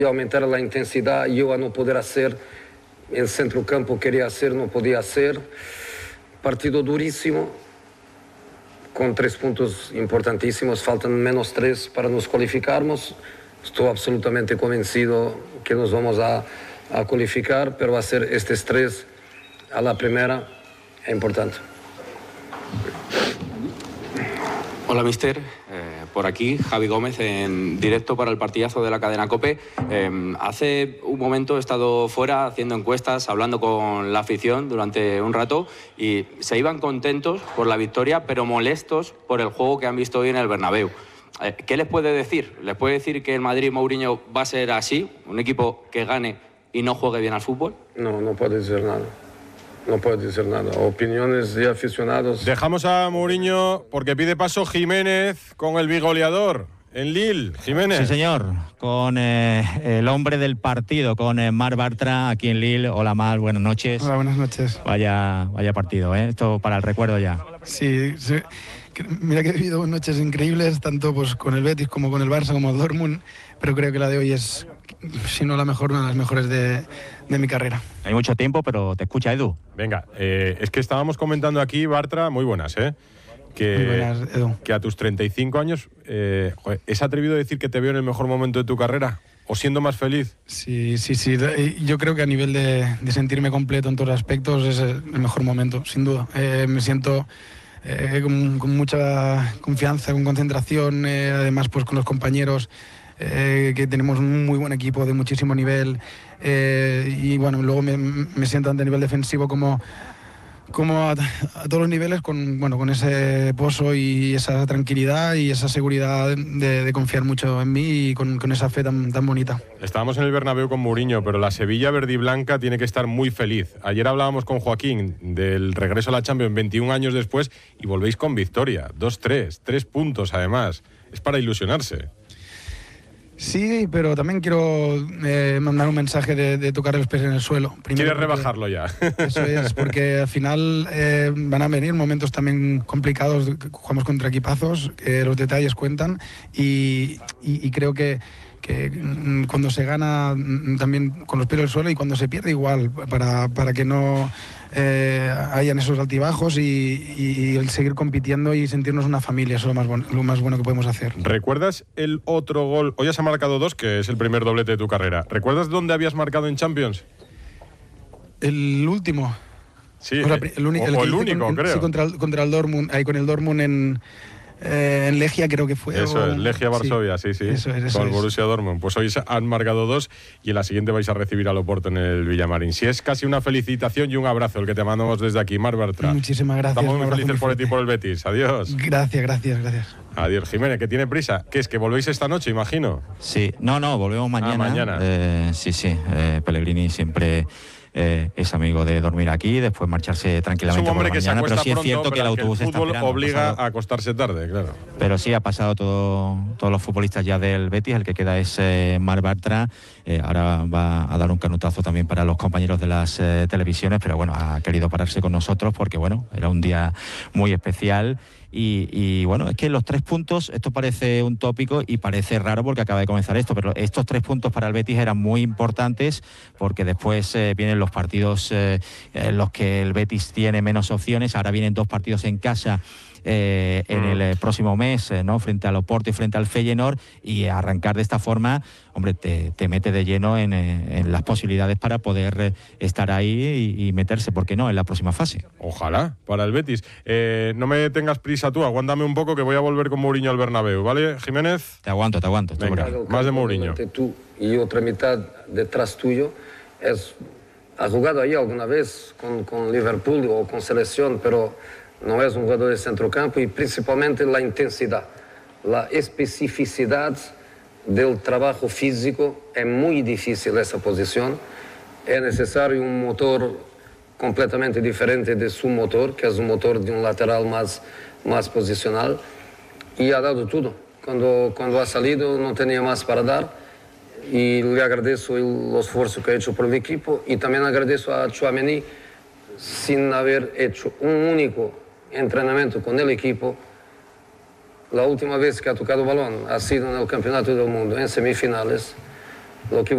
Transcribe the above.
aumentar la intensidad, yo a no poder hacer, el centrocampo quería hacer, no podía hacer. Partido durísimo, con 3 puntos importantísimos, faltan menos 3 para nos cualificarnos. Estoy absolutamente convencido que nos vamos a cualificar, pero hacer estos 3 a la primera es importante. Hola, mister. Por aquí, Javi Gómez, en directo para el partidazo de la cadena COPE. Hace un momento he estado fuera haciendo encuestas, hablando con la afición durante un rato y se iban contentos por la victoria, pero molestos por el juego que han visto hoy en el Bernabéu. ¿Qué les puede decir? ¿Les puede decir que el Madrid Mourinho va a ser así? ¿Un equipo que gane y no juegue bien al fútbol? No, no puede decir nada. No puedo decir nada. Opiniones de aficionados. Dejamos a Mourinho porque pide paso Jiménez con el bigoleador en Lille. Jiménez. Sí, señor. Con el hombre del partido, con Marc Bartra aquí en Lille. Hola, Marc, buenas noches. Hola, buenas noches. Vaya partido, ¿eh? Esto para el recuerdo ya. Sí. Mira que he vivido noches increíbles, tanto pues con el Betis como con el Barça, como el Dortmund, pero creo que la de hoy es, si no la mejor, una de las mejores de mi carrera. Hay mucho tiempo, pero te escucha Edu. Venga, es que estábamos comentando aquí, Bartra, muy buenas, ¿eh? Muy buenas, Edu. Que a tus 35 años, ¿es atrevido decir que te veo en el mejor momento de tu carrera? ¿O siendo más feliz? Sí. Yo creo que a nivel de sentirme completo en todos los aspectos es el mejor momento, sin duda. Me siento con mucha confianza, con concentración, además pues con los compañeros, que tenemos un muy buen equipo de muchísimo nivel, y bueno, luego me siento tanto a nivel defensivo como a todos los niveles con ese pozo y esa tranquilidad y esa seguridad de confiar mucho en mí y con esa fe tan bonita. Estábamos en el Bernabéu con Mourinho, pero la Sevilla verde y blanca tiene que estar muy feliz. Ayer hablábamos con Joaquín del regreso a la Champions 21 años después y volvéis con victoria, 2-3, 3 puntos además. Es para ilusionarse. Sí, pero también quiero mandar un mensaje de tocar los pies en el suelo. ¿Quieres rebajarlo ya? Eso es, porque al final van a venir momentos también complicados, jugamos contra equipazos, los detalles cuentan y creo que cuando se gana también con los pies en el suelo y cuando se pierde igual, para que no hayan esos altibajos y el seguir compitiendo y sentirnos una familia, eso es lo más bueno que podemos hacer. ¿Recuerdas el otro gol? Hoy has marcado 2, que es el primer doblete de tu carrera. ¿Recuerdas dónde habías marcado en Champions? El último. Sí, el único, creo. Sí, contra el Dortmund, ahí con el Dortmund en Legia creo que fue. Eso es, Legia Varsovia, sí. Eso con el Borussia Dortmund. Pues hoy han marcado 2 y en la siguiente vais a recibir al Oporto en el Villamarín. Si es casi una felicitación y un abrazo el que te mandamos desde aquí, Marc Bartra. Muchísimas gracias. Estamos muy felices por ti y por el Betis. Adiós. Gracias. Adiós, Jiménez, que tiene prisa. ¿Qué es, que volvéis esta noche, imagino? Sí, no, volvemos mañana. Mañana. Sí. Pellegrini siempre es amigo de dormir aquí, después marcharse tranquilamente. Es un hombre por la que mañana, se acuesta pero sí es pronto, cierto que el autobús el está fútbol esperando. obliga a acostarse tarde, claro. Pero sí, ha pasado todos los futbolistas ya del Betis, el que queda es Marc Bartra. Ahora va a dar un canutazo también para los compañeros de las televisiones, pero bueno, ha querido pararse con nosotros porque bueno, era un día muy especial. Y bueno, es que los 3 puntos, esto parece un tópico y parece raro porque acaba de comenzar esto, pero estos 3 puntos para el Betis eran muy importantes porque después vienen los partidos en los que el Betis tiene menos opciones. Ahora vienen 2 partidos en casa en el próximo mes, ¿no? Frente al Oporto y frente al Feyenoord, y arrancar de esta forma, hombre, te mete de lleno en las posibilidades para poder estar ahí y meterse, ¿por qué no?, en la próxima fase. Ojalá, para el Betis. No me tengas prisa tú, aguántame un poco que voy a volver con Mourinho al Bernabéu, ¿vale, Jiménez? Te aguanto. Venga, más de Mourinho. Tú y otra mitad detrás tuyo ha jugado ahí alguna vez con Liverpool o con selección, pero no es un jugador de centrocampo y principalmente la intensidad, la especificidad del trabajo físico. Es muy difícil esa posición. Es necesario un motor completamente diferente de su motor, que es un motor de un lateral más posicional, y ha dado todo. Cuando ha salido no tenía más para dar y le agradezco el esfuerzo que ha hecho por el equipo y también agradezco a Tchouaméni, sin haber hecho un único entrenamiento con el equipo. La última vez que ha tocado balón ha sido en el Campeonato del Mundo, en semifinales. Lo que